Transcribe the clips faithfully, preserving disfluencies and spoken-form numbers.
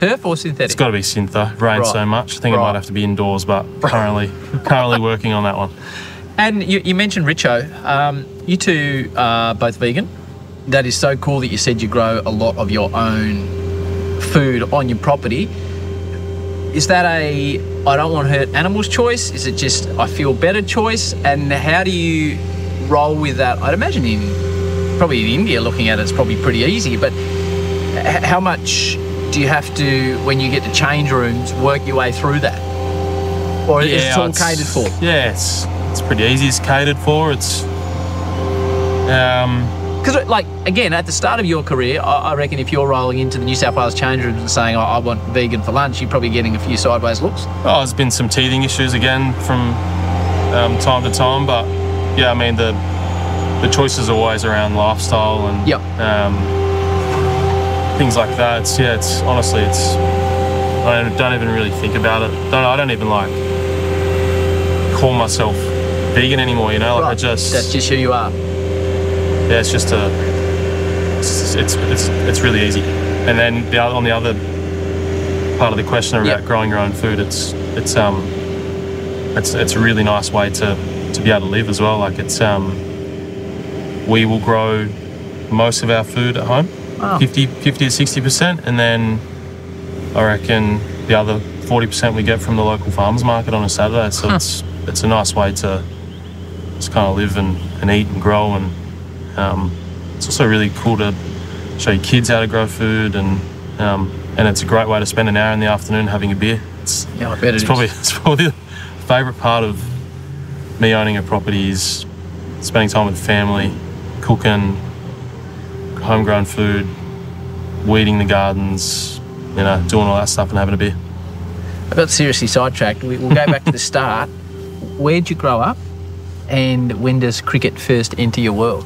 Turf or synthetic? It's got to be synth though. Rains Right. so much. I think Right. it might have to be indoors, but currently, currently working on that one. And you, you mentioned Richo. Um, you two are both vegan. That is so cool that you said you grow a lot of your own food on your property. Is that a I don't want to hurt animals choice? Is it just I feel better choice? And how do you roll with that? I'd imagine in probably in India, looking at it, it's probably pretty easy. But h- how much do you have to, when you get to change rooms, work your way through that? Or is it all it's- catered for? Yeah, it's it's pretty easy. It's catered for. It's um. Because, like, again, at the start of your career, I, I reckon if you're rolling into the New South Wales change rooms and saying, oh, I want vegan for lunch, you're probably getting a few sideways looks. Oh, there's been some teething issues again from um, time to time, but yeah, I mean the the choice is always around lifestyle and Yep. um, things like that. It's, yeah, it's honestly, it's I don't, don't even really think about it. Don't I don't even like call myself vegan anymore. You know, like I just That's just who you are. yeah, it's just a it's it's it's, it's really easy. And then the other, on the other part of the question about Yep. growing your own food, it's it's um it's it's a really nice way to to be able to live as well. Like it's um we will grow most of our food at home, Wow. fifty to sixty percent, and then I reckon the other forty percent we get from the local farmers market on a Saturday. So Huh. it's it's a nice way to just kind of live and, and eat and grow, and um, it's also really cool to show your kids how to grow food, and um, and it's a great way to spend an hour in the afternoon having a beer. It's, Yeah, I bet it it's is. probably it's probably the favourite part of me owning a property is spending time with family, cooking homegrown food, weeding the gardens, you know, doing all that stuff and having a beer. I got seriously sidetracked. We, we'll go back to the start. Where'd you grow up? And when does cricket first enter your world?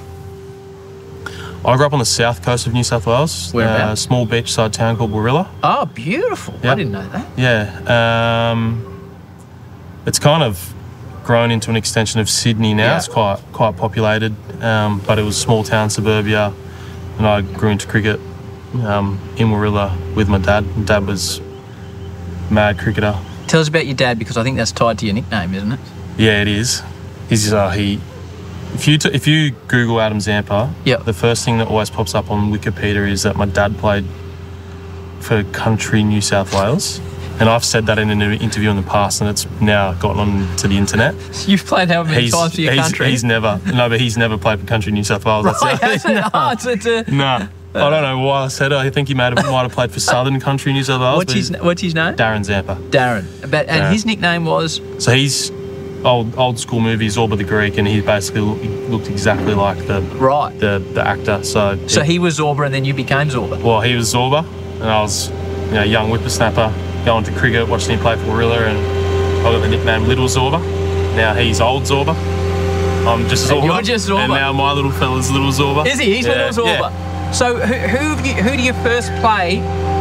I grew up on the south coast of New South Wales, Whereabouts? a small beachside town called Warilla. Oh, beautiful. I Yeah. didn't know that. Yeah, um, it's kind of grown into an extension of Sydney now. Yeah. It's quite quite populated, um, but it was small town suburbia, and I grew into cricket um, in Warilla with my dad. My dad was a mad cricketer. Tell us about your dad, because I think that's tied to your nickname, isn't it? Yeah, it is. He's uh, he. If you t- if you Google Adam Zampa, Yep. the first thing that always pops up on Wikipedia is that my dad played for Country New South Wales, and I've said that in an interview in the past, and it's now gotten on to the internet. You've played how many He's times for your he's, country? he's never no, but he's never played for Country New South Wales. That's Right, it. that's it. Oh, it's, it's a, No, I don't know why I said it. I think he might have might have played for Southern Country New South Wales. what's but his What's his name? Darren Zampa. Darren. But and Darren. his nickname was So he's old old school movie Zorba the Greek, and he basically look, looked exactly like the right. the, the actor. So So he was Zorba, and then you became Zorba. well, he was Zorba, and I was you know young whippersnapper going to cricket, watching him play for Warilla, and I got the nickname Little Zorba. Now he's old Zorba. I'm just And Zorba. you're just Zorba. And now my little fella's Little Zorba. Is he? He's Yeah, Little Zorba. yeah. So who who, have you, who do you first play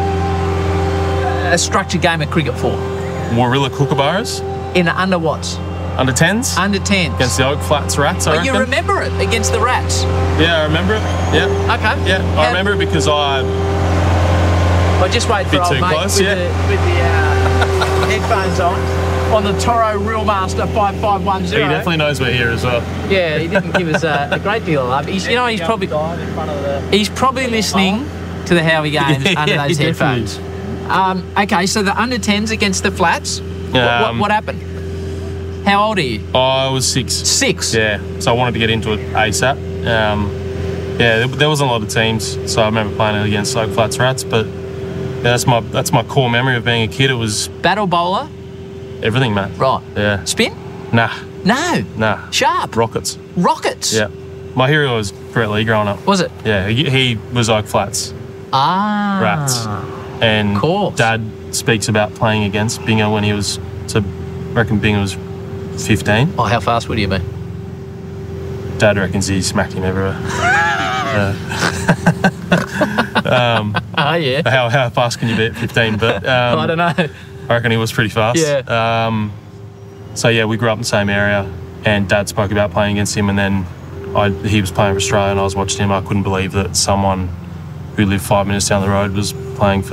a structured game of cricket for? Warilla Kookaburras, In the under whats? under tens, Under tens. against the Oak Flats Rats, I Oh, reckon. you remember it against the Rats? Yeah, I remember it. Yeah. Okay. Yeah, I How- remember it because I Well, just wait for Bit old too mate close, with yeah. the, with the uh, headphones on on the Toro Realmaster five five one he zero. definitely knows we're here as well. Yeah, he didn't give us a, a great deal of love. He's, you know, he's probably in front of the he's probably listening to the Howie games Yeah, under those he definitely headphones. Um, okay, so the under tens against the Flats. What, what, Um, what happened? How old are you? I was six. Six. Yeah, so I wanted to get into it ASAP. Um, yeah, there, there wasn't a lot of teams, so I remember playing it against Oak Flats Rats. But yeah, that's my that's my core memory of being a kid. It was Battle bowler. everything, man. Right. Yeah. Spin? Nah, No. nah. Sharp. Rockets. Rockets. Yeah. My hero was Brett Lee growing up. Was it? Yeah, he, he was Oak Flats Ah. Rats, and course. Dad speaks about playing against Bingo when he was. So, I reckon Bingo was fifteen. Oh, how fast would you be? Dad reckons he smacked him everywhere. um, Oh, yeah. how, how fast can you be at fifteen? But um, I don't know. I reckon he was pretty fast. Yeah. Um, so yeah, we grew up in the same area, and Dad spoke about playing against him, and then I, he was playing for Australia, and I was watching him. I couldn't believe that someone who lived five minutes down the road was playing for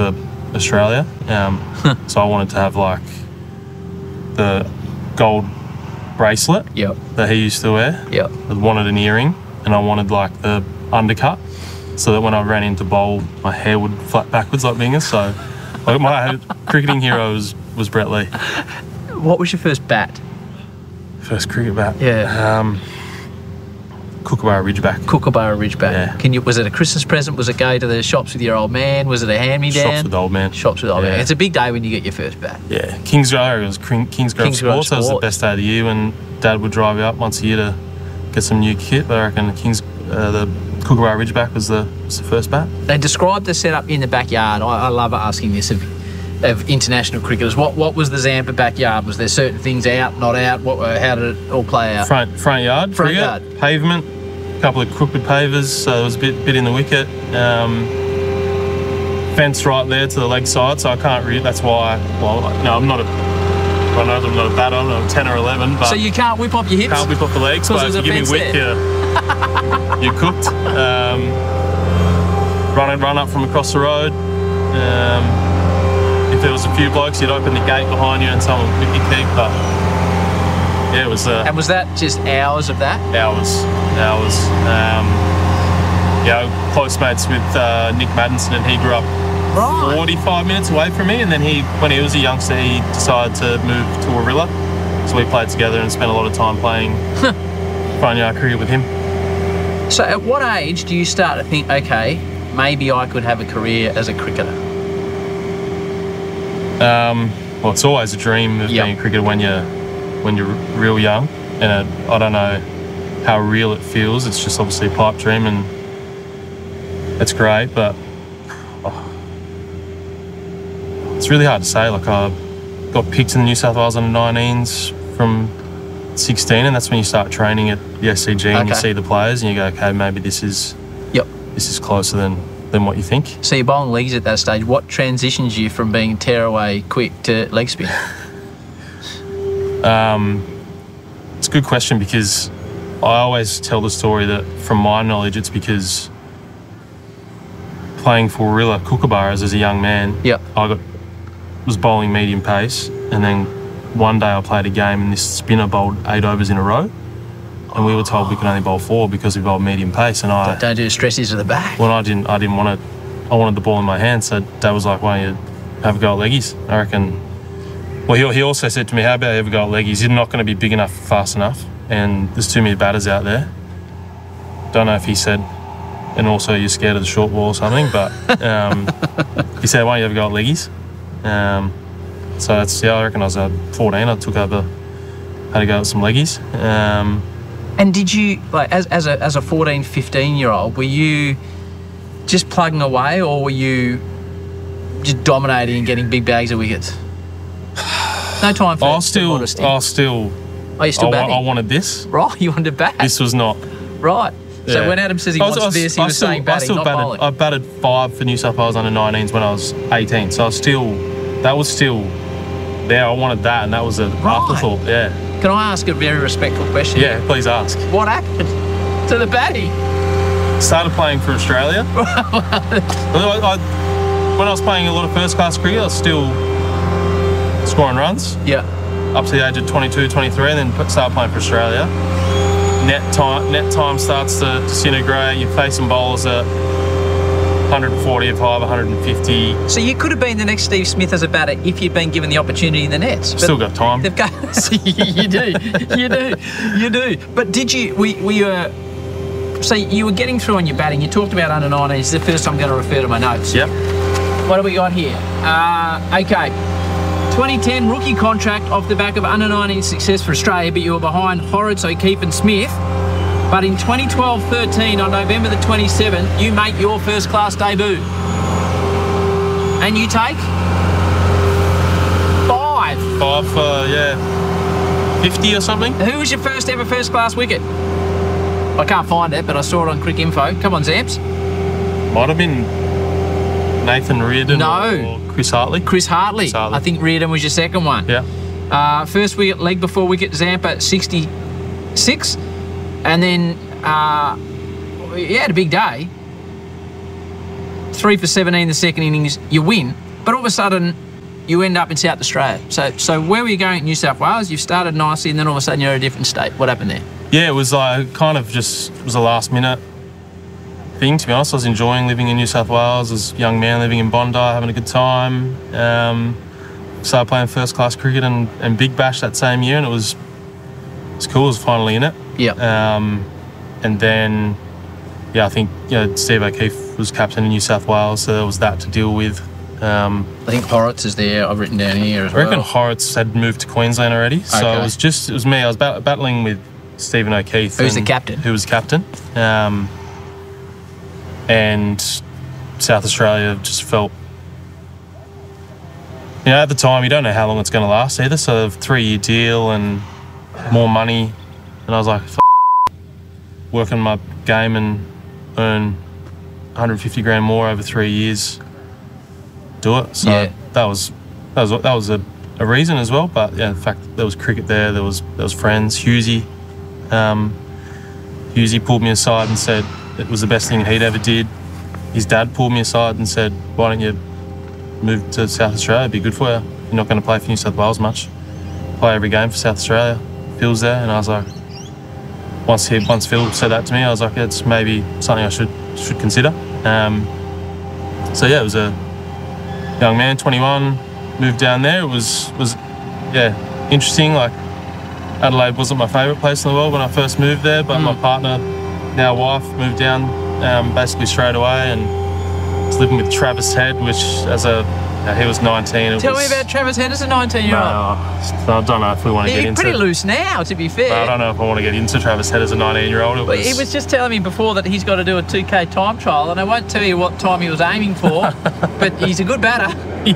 Australia. Um, so I wanted to have like the gold bracelet Yep. that he used to wear. Yep. I wanted an earring, and I wanted like the undercut, so that when I ran into bowl, my hair would flat backwards like Mingus. So like my cricketing hero was, was Brett Lee. What was your first bat? First cricket bat. Yeah. Um, Kookaburra Ridgeback. Kookaburra Ridgeback. Yeah. Can you? Was it a Christmas present? Was it go to the shops with your old man? Was it a hand-me-down? Shops with the old man. Shops with old Yeah. man. It's a big day when you get your first bat. Yeah, Kingsgrove. It was King- Kingsgrove Kingsgrove Sports. That was the Sports. best day of the year when Dad would drive you up once a year to get some new kit. But I reckon the Kings, uh, the Kookaburra Ridgeback was the was the first bat. They described the setup in the backyard. I, I love asking this of, of international cricketers. What what was the Zampa backyard? Was there certain things out, not out? What? uh, How did it all play out? Front front yard, Front cricket, yard. pavement, a couple of crooked pavers, so there was a bit bit in the wicket. Um, fence right there to the leg side, so I can't really. That's why. Well, no, I'm not a. I know I'm not a batter. I'm not a ten or eleven, but So you can't whip up your hips? can't whip off the legs. Because But if there's you a give me fence width, you you're cooked. Um, run run up from across the road. Um, if there was a few blokes, you'd open the gate behind you and someone would pick your keep. But yeah, it was uh, And was that just hours of that? hours, hours. Um, yeah, close mates with uh, Nick Maddinson, and he grew up Right. forty-five minutes away from me. And then he, when he was a youngster, he decided to move to Warilla. So we played together and spent a lot of time playing front yard cricket with him. So at what age do you start to think, okay, maybe I could have a career as a cricketer? Um, well, it's always a dream of Yep. being a cricketer when you're when you're real young, and it, I don't know how real it feels. It's just obviously a pipe dream, and it's great, but oh, it's really hard to say. Like I got picked in the New South Wales under nineteens from sixteen, and that's when you start training at the S C G and you Okay. see the players, and you go, okay, maybe this is Yep. this is closer than than what you think. So you're bowling legs at that stage. What transitions you from being tearaway quick to leg spin? Um, it's a good question, because I always tell the story that from my knowledge it's because playing for Warilla Kookaburras as a young man, Yep. I got was bowling medium pace, and then one day I played a game and this spinner bowled eight overs in a row, and we were told we could only bowl four because we bowled medium pace, and I Don't do stresses to the back. when I didn't I didn't want to I wanted the ball in my hand, so Dad was like, why don't you have a go at leggies? I reckon. Well, he, he also said to me, how about you have a go at leggies? You're not going to be big enough fast enough, and there's too many batters out there. Don't know if he said, and also you're scared of the short ball or something, but um, he said, why don't you have a go at leggies? Um, so that's, yeah, I reckon I was uh, fourteen, I took over, had a go at some leggies. Um, And did you, like, as, as a as a fourteen, fifteen year old, were you just plugging away, or were you just dominating and getting big bags of wickets? No time for I for was still, modesty. I was still, Are you still I, wa- batting? I wanted this. Right, you wanted to bat. This was not. Right. So Yeah. when Adam says he I was- wants I was- this, he I was still- saying I batting, still not batted, bowling. I batted five for New South Wales under nineteens when I was eighteen, so I was still, that was still there. I wanted that, and that was an Right. afterthought. Yeah, Can I ask a very respectful question? yeah. Please ask. What happened to the batting? Started playing for Australia. I, I, when I was playing a lot of first class cricket, I was still scoring runs Yeah. up to the age of twenty-two, twenty-three, and then put- started playing for Australia. Net time, net time starts to disintegrate. You're facing bowlers at one forty-five, one fifty. So you could have been the next Steve Smith as a batter if you'd been given the opportunity in the nets. But Still got time. They've got. you do, you do, you do. But did you? We we were. So you were getting through on your batting. You talked about under nineteen. It's the first I'm going to refer to my notes. Yep. What have we got here? Uh, okay. twenty ten rookie contract off the back of under nineteen success for Australia, but you were behind Horrocks, O'Keefe and Smith. But in twenty twelve thirteen, on November the twenty-seventh, you make your first class debut. And you take five. Five for, yeah, fifty or something. Who was your first ever first class wicket? I can't find it, but I saw it on Crick Info. Come on, Zamps. Might have been Nathan Reardon No. or Chris Hartley. Chris Hartley. Chris Hartley. I think Reardon was your second one. Yeah. Uh, first wicket, leg before wicket, Zampa sixty-six. And then, uh, you had a big day. Three for seventeen the second innings, you win. But all of a sudden, you end up in South Australia. So, so where were you going in New South Wales? You started nicely, and then all of a sudden you're in a different state. What happened there? Yeah, it was like kind of just it was a last minute thing. To be honest, I was enjoying living in New South Wales as a young man living in Bondi, having a good time. Um, started playing first class cricket and, and Big Bash that same year, and it was it was cool. I was finally in it. Yeah. Um, and then yeah, I think you know Steve O'Keefe was captain in New South Wales, so there was that to deal with. Um, I think Horitz is there. I've written down here as I reckon well. Horitz had moved to Queensland already, so Okay. it was just it was me. I was bat- battling with Stephen O'Keefe, Who's the and- captain? Who was captain? Um, and South Australia just felt, you know, at the time you don't know how long it's going to last either. So a three-year deal and more money, and I was like, F- work on my game and earn one hundred fifty grand more over three years. Do it. So Yeah. that was that was that was a, a reason as well. But yeah, the fact that there was cricket there, there was there was friends. Hughesy, um, Hughesy pulled me aside and said it was the best thing he'd ever did. His dad pulled me aside and said, "Why don't you move to South Australia? It'd be good for you. You're not going to play for New South Wales much. Play every game for South Australia." Phil's there, and I was like, once he once Phil said that to me, I was like, it's maybe something I should should consider. Um, so yeah, it was a young man, twenty-one, moved down there. It was, was yeah, interesting. Like, Adelaide wasn't my favourite place in the world when I first moved there, but mm. my partner, now wife, moved down um, basically straight away and was living with Travis Head, which as a, uh, he was nineteen. It Tell was, me about Travis Head as a nineteen-year-old. No, I don't know if we want to He's get into pretty loose now, to be fair. I don't know if I want to get into Travis Head as a nineteen-year-old. It But was, he was just telling me before that he's got to do a two K time trial, and I won't tell you what time he was aiming for, but he's a good batter.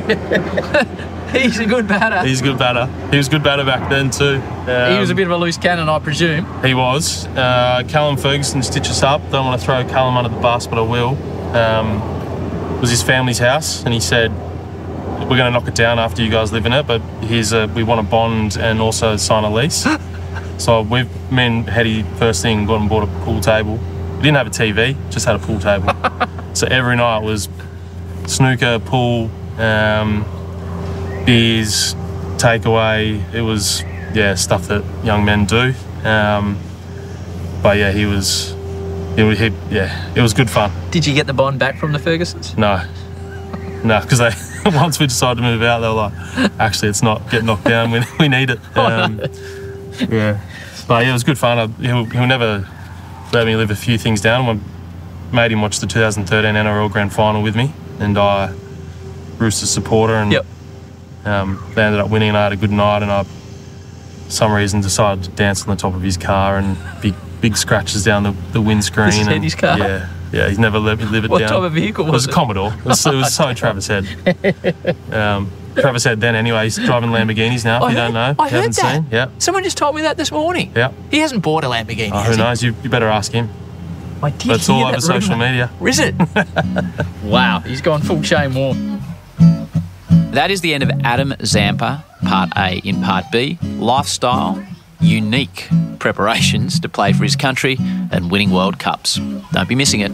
He's a good batter. He's a good batter. He was a good batter back then too. Um, he was a bit of a loose cannon, I presume. He was. Uh, Callum Ferguson stitched us up. Don't want to throw Callum under the bus, but I will. Um, it was his family's house, and he said, "We're going to knock it down after you guys live in it, but here's a, we want a bond and also sign a lease." So we've, me and Hetty, first thing, got and bought a pool table. We didn't have a T V, just had a pool table. So every night was snooker, pool, um, beers, takeaway. It was, yeah, stuff that young men do. Um, but yeah, he was, he, he, yeah, it was good fun. Did you get the bond back from the Fergusons? No, no, because they once we decided to move out, they were like, actually, it's not get knocked down. We, we need it. Um, yeah, but yeah, it was good fun. I, he'll, he'll never let me live a few things down. I made him watch the two thousand thirteen N R L Grand Final with me, and I, Roosters supporter, and yep. um, they ended up winning, and I had a good night, and I, for some reason, decided to dance on the top of his car, and big big scratches down the, the windscreen. This is and, his car? Yeah, yeah, he's never let me live it what down. What type of vehicle was it? It was a Commodore. It was, it was so Travis Head. Um, Travis Head then anyway, he's driving Lamborghinis now, if I you heard, don't know. I you heard haven't that. seen. Yeah. Someone just told me that this morning. Yeah. He hasn't bought a Lamborghini, Oh, has who he? knows? You, you better ask him. I did That's hear all that over social rumour. media. Is it? Wow, he's gone full Shane Warne. That is the end of Adam Zampa, Part A. In Part B, lifestyle, unique preparations to play for his country and winning World Cups. Don't be missing it.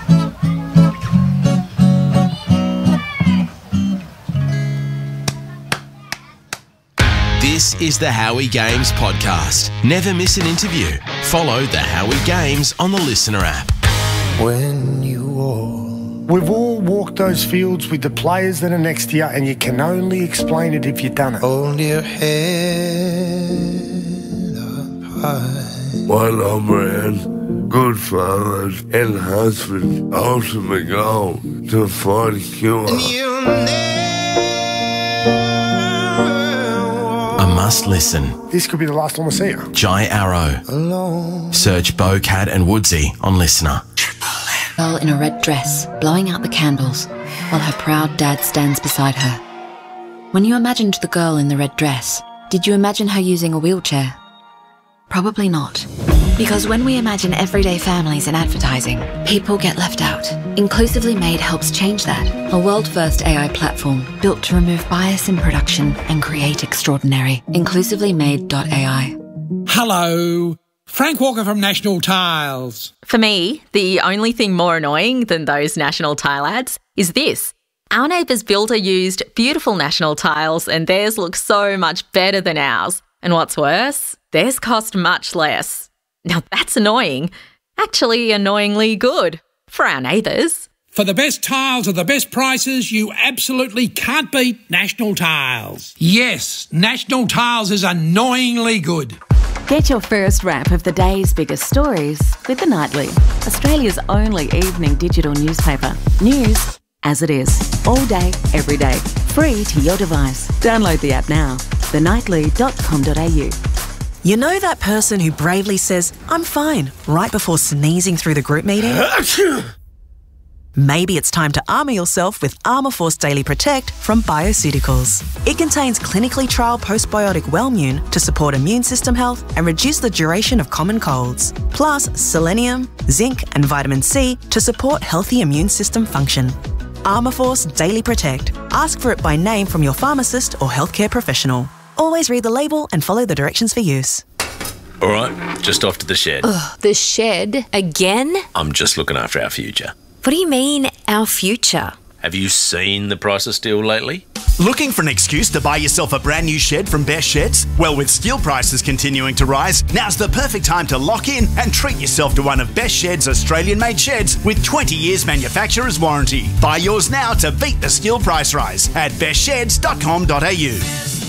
This is the Howie Games podcast. Never miss an interview. Follow the Howie Games on the Listener app. When you all... We've all walked those fields with the players that are next to you, and you can only explain it if you've done it. Hold your head up high. One man, good fathers and husbands, ultimate goal to fight a cure. And you never A must listen. This could be the last time I see you. Jai Arrow. alone. Search Bo, Cat and Woodsy on Listener. Girl in a red dress, blowing out the candles, while her proud dad stands beside her. When you imagined the girl in the red dress, did you imagine her using a wheelchair? Probably not. Because when we imagine everyday families in advertising, people get left out. Inclusively Made helps change that. A world-first A I platform built to remove bias in production and create extraordinary. inclusively made dot A I. Hello, Frank Walker from National Tiles. For me, the only thing more annoying than those National Tile ads is this. Our neighbours' builder used beautiful National tiles and theirs looks so much better than ours. And what's worse, theirs cost much less. Now that's annoying. Actually, annoyingly good for our neighbours. For the best tiles at the best prices, you absolutely can't beat National Tiles. Yes, National Tiles is annoyingly good. Get your first wrap of the day's biggest stories with The Nightly, Australia's only evening digital newspaper. News as it is, all day, every day, free to your device. Download the app now, the nightly dot com dot a u. You know that person who bravely says, "I'm fine," right before sneezing through the group meeting? Maybe it's time to armour yourself with Armourforce Daily Protect from Bioceuticals. It contains clinically trialled postbiotic Wellmune to support immune system health and reduce the duration of common colds. Plus selenium, zinc and vitamin C to support healthy immune system function. Armourforce Daily Protect. Ask for it by name from your pharmacist or healthcare professional. Always read the label and follow the directions for use. All right, just off to the shed. Ugh, the shed? Again? I'm just looking after our future. What do you mean, our future? Have you seen the price of steel lately? Looking for an excuse to buy yourself a brand new shed from Best Sheds? Well, with steel prices continuing to rise, now's the perfect time to lock in and treat yourself to one of Best Sheds' Australian-made sheds with twenty years manufacturer's warranty. Buy yours now to beat the steel price rise at best sheds dot com dot a u.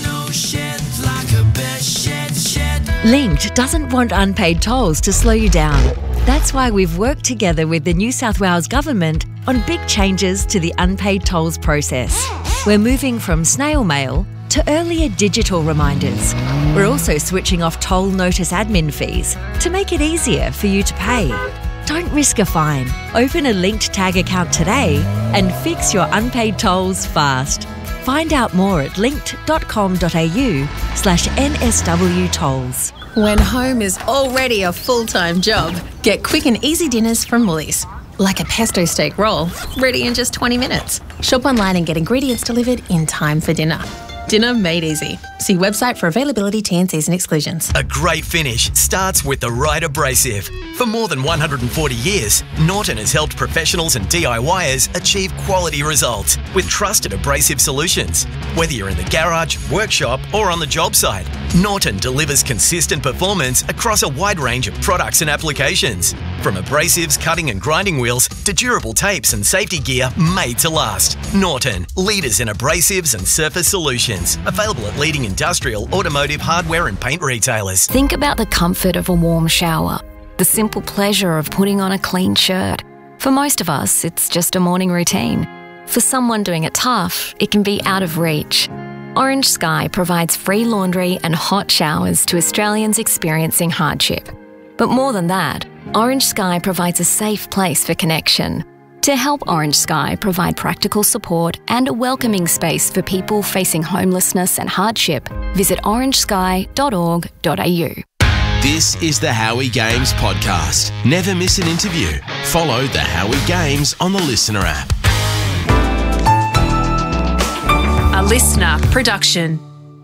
Linked doesn't want unpaid tolls to slow you down. That's why we've worked together with the New South Wales Government on big changes to the unpaid tolls process. We're moving from snail mail to earlier digital reminders. We're also switching off toll notice admin fees to make it easier for you to pay. Don't risk a fine. Open a Linked Tag account today and fix your unpaid tolls fast. Find out more at linked dot com dot a u slash N S W tolls. When home is already a full-time job, get quick and easy dinners from Woolies. Like a pesto steak roll, ready in just twenty minutes. Shop online and get ingredients delivered in time for dinner. Dinner made easy. See website for availability, T and Cs and exclusions. A great finish starts with the right abrasive. For more than one hundred forty years, Norton has helped professionals and DIYers achieve quality results with trusted abrasive solutions. Whether you're in the garage, workshop or on the job site, Norton delivers consistent performance across a wide range of products and applications. From abrasives, cutting and grinding wheels to durable tapes and safety gear made to last. Norton, leaders in abrasives and surface solutions. Available at leading industrial, automotive, hardware and paint retailers. Think about the comfort of a warm shower, the simple pleasure of putting on a clean shirt. For most of us, it's just a morning routine. For someone doing it tough, it can be out of reach. Orange Sky provides free laundry and hot showers to Australians experiencing hardship. But more than that, Orange Sky provides a safe place for connection. To help Orange Sky provide practical support and a welcoming space for people facing homelessness and hardship, visit orange sky dot org dot a u. This is the Howie Games podcast. Never miss an interview. Follow the Howie Games on the Listener app. A Listener production.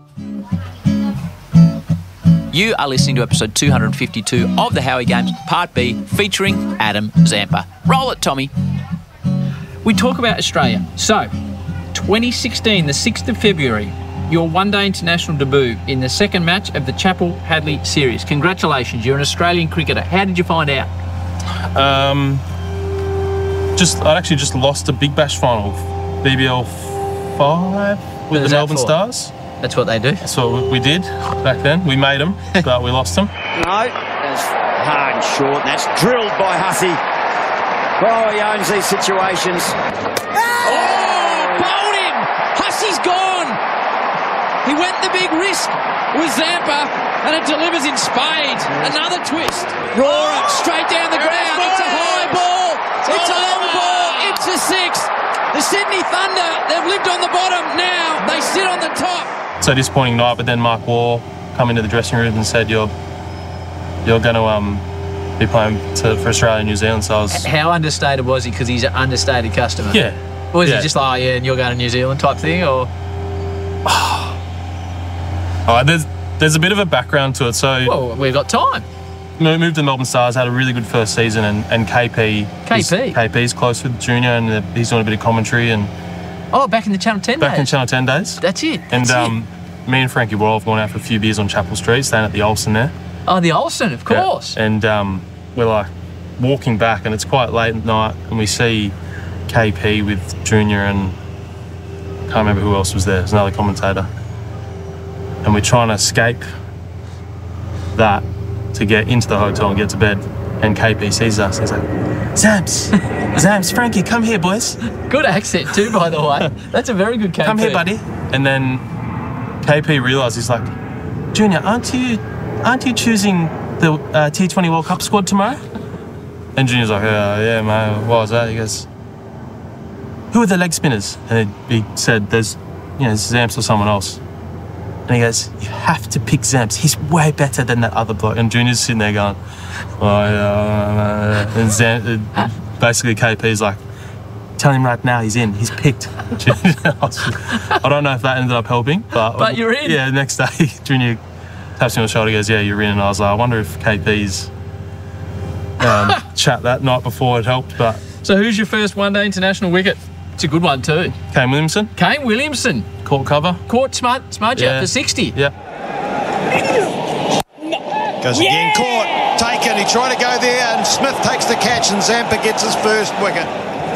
You are listening to episode two hundred fifty-two of the Howie Games, Part B, featuring Adam Zampa. Roll it, Tommy. We talk about Australia. So, twenty sixteen, the sixth of February, your one-day international debut in the second match of the Chappell-Hadley series. Congratulations, you're an Australian cricketer. How did you find out? Um, just I'd actually just lost a Big Bash final, B B L five with the Melbourne Stars. That's what they do. That's what we did back then. We made them, but we lost them. No, that's hard and short. And that's drilled by Hussey. Oh, he owns these situations. Oh, bowled him! Hussey's gone! He went the big risk with Zampa, and it delivers in spades. Another twist. Roaring straight down the ground. It's a high ball. It's a long ball. It's a six. The Sydney Thunder, they've lived on the bottom. Now they sit on the top. So disappointing night, but then Mark Waugh come into the dressing room and said, "You're, you're going to um, be playing to, for Australia and New Zealand." So I was. How understated was he? Because he's an understated customer. Yeah. Or was yeah. he just like, oh yeah, and you're going to New Zealand type thing, or? Oh, there's there's a bit of a background to it. So. Well, we've got time. Moved to the Melbourne Stars, had a really good first season, and, and K P. K P. K P's close with Junior, and he's doing a bit of commentary, and Oh, back in the Channel ten Back days? in Channel ten days. That's it. And That's um, me and Frankie Royal have gone out for a few beers on Chapel Street, staying at the Olsen there. Oh, the Olsen, of course. Yeah. And um, we're like walking back, and it's quite late at night, and we see K P with Junior and can't remember who else was there. There's another commentator. And we're trying to escape that to get into the hotel and get to bed. And K P sees us. He's like, Zamps, Zamps, Frankie, come here, boys. Good accent too, by the way. That's a very good K P. Come here, buddy. And then K P realised, he's like, Junior, aren't you, aren't you choosing the uh, T twenty World Cup squad tomorrow? And Junior's like, uh, yeah, man, what was that? He goes, who are the leg spinners? And he said, there's, you know, Zamps or someone else. And he goes, you have to pick Zamps. He's way better than that other bloke. And Junior's sitting there going, oh, yeah. And Zamps, basically K P's like, tell him right now he's in. He's picked. I don't know if that ended up helping, but... But you're in. Yeah, the next day, Junior taps me on the shoulder, goes, yeah, you're in. And I was like, I wonder if K P's um, chat that night before it helped, but... So who's your first one-day international wicket? It's a good one too. Kane Williamson. Kane Williamson. Caught cover. Caught smart, smart Yeah. for sixty. Yeah. Goes again, caught, taken. He tried to go there, and Smith takes the catch, and Zampa gets his first wicket.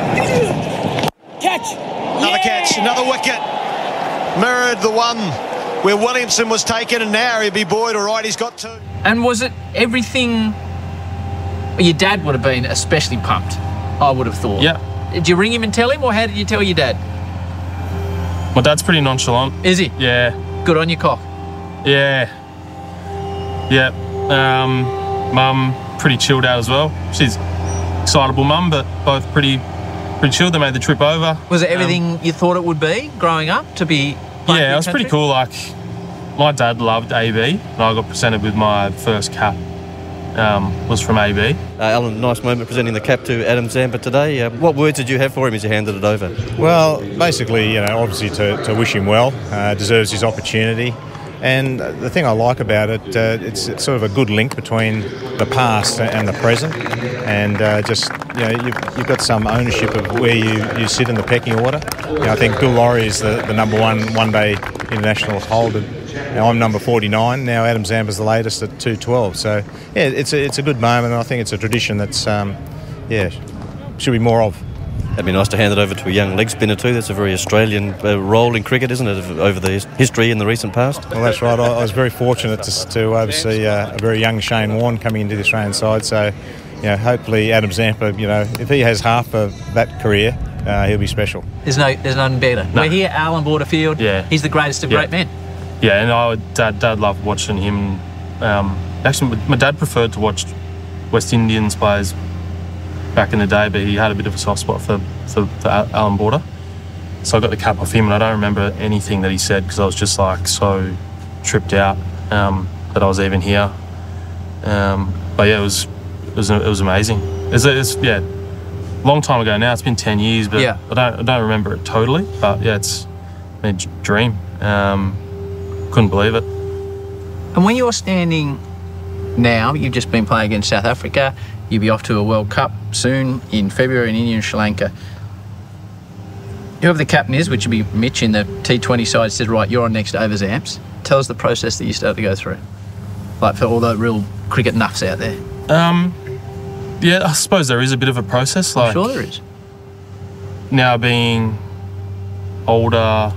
Catch. Another catch, another wicket. Mirrored the one where Williamson was taken, and now he'll be buoyed. All right, he's got two. And was it everything... Your dad would have been especially pumped, I would have thought. Yeah. Did you ring him and tell him, or how did you tell your dad? My dad's pretty nonchalant. Is he? Yeah. Good on your cock. Yeah. Yeah. Um, Mum, pretty chilled out as well. She's excitable mum, but both pretty pretty chilled. They made the trip over. Was it everything Um, you thought it would be growing up to be playing yeah, for it was your pretty country? cool. Like, my dad loved A B, and I got presented with my first cap. Um, was from A B. Uh, Alan, nice moment presenting the cap to Adam Zampa today. Uh, what words did you have for him as you handed it over? Well, basically, you know, obviously to, to wish him well, uh, deserves his opportunity. And the thing I like about it, uh, it's, it's sort of a good link between the past and the present. And uh, just, you know, you've, you've got some ownership of where you, you sit in the pecking order. You know, I think Bill Laurie is the, the number one one-day international holder. Now, I'm number forty-nine. Now Adam Zampa's the latest at two twelve. So, yeah, it's a, it's a good moment, and I think it's a tradition that's, um, yeah, should be more of. It'd be nice to hand it over to a young leg spinner too. That's a very Australian uh, role in cricket, isn't it, over the his- history in the recent past? Well, that's right. I, I was very fortunate to, to oversee uh, a very young Shane Warne coming into the Australian side. So, you know, hopefully Adam Zampa, you know, if he has half of that career, uh, he'll be special. There's no, there's none better. No. We're here, Alan Waterfield. Yeah. He's the greatest of Yeah. great men. Yeah, and I would, dad, dad loved watching him. Um, actually, my dad preferred to watch West Indians players back in the day, but he had a bit of a soft spot for, for, for Alan Border. So I got the cap off him, and I don't remember anything that he said because I was just like so tripped out um, that I was even here. Um, but yeah, it was it was it was amazing. It's, it's yeah, long time ago now. It's been ten years, but Yeah. I don't I don't remember it totally. But yeah, it's a dream. Um, couldn't believe it. And when you're standing now, you've just been playing against South Africa, you'll be off to a World Cup soon in February in India and Sri Lanka. Whoever the captain is, which would be Mitch in the T twenty side, says, right, you're on next over Zamps. Tell us the process that you start to go through. Like for all the real cricket nuffs out there. Um, yeah, I suppose there is a bit of a process. Like I'm sure there is. Now being older, a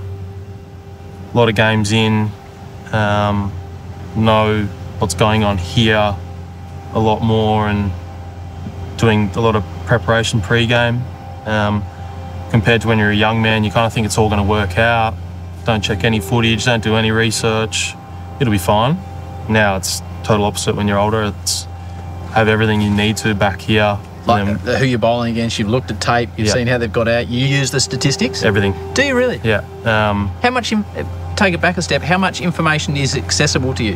lot of games in, um, know what's going on here a lot more, and doing a lot of preparation pre-game. Um, compared to when you're a young man, you kind of think it's all going to work out. Don't check any footage, don't do any research. It'll be fine. Now it's total opposite when you're older. It's have everything you need to back here. Like Um, who you're bowling against, you've looked at tape, you've Yeah. seen how they've got out, you use the statistics? everything. Do you really? Yeah. Um, How much, in, take it back a step, how much information is accessible to you?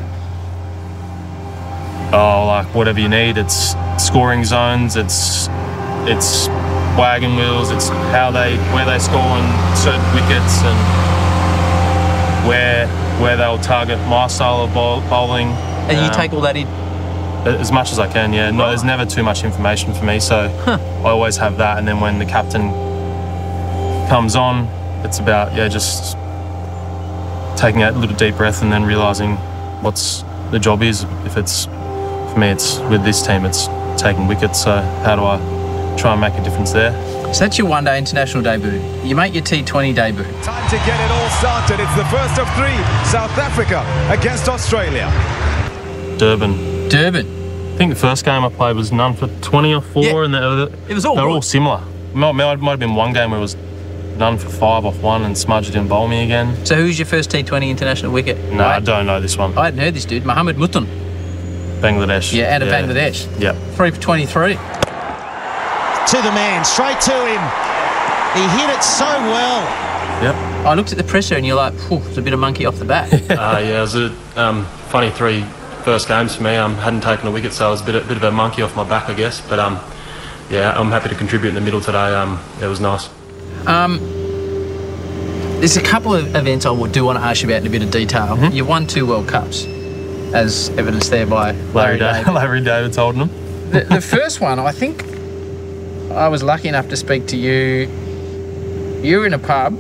oh, like whatever you need. It's scoring zones. It's it's wagon wheels. It's how they where they score on certain wickets, and where where they'll target my style of bowl, bowling. And you Um, take all that in? as much as I can. Yeah. No, there's never too much information for me, so I always have that. And then when the captain comes on, it's about, yeah, just taking a little deep breath and then realising what's the job is. If it's, for me, it's with this team, it's taking wickets. So how do I try and make a difference there? So that's your one-day international debut. You make your T twenty debut. Time to get it all started. It's the first of three. South Africa against Australia. Durban. Durban. I think the first game I played was none for twenty or four, Yeah. and they were, It was all they were good. all similar. Might, might, might have been one game where it was none for five off one and Smudge didn't bowl me again. So who's your first T twenty international wicket? No, I Right. don't know this one. I hadn't heard this dude. Mohammed Mutun. Bangladesh. Yeah, out of Bangladesh. Yep. Three for twenty-three. To the man, straight to him. He hit it so well. Yep. I looked at the presser and you're like, whew, there's a bit of monkey off the bat. uh, yeah, it was a um, funny three first games for me. I um, hadn't taken a wicket, so I was a bit, a bit of a monkey off my back, I guess. But um, yeah, I'm happy to contribute in the middle today. Um, it was nice. Um, there's a couple of events I would do want to ask you about in a bit of detail. Mm-hmm. You won two World Cups, as evidenced there by Larry, Larry, da- David. Larry David's holding them. the, the first one, I think I was lucky enough to speak to you. You were in a pub,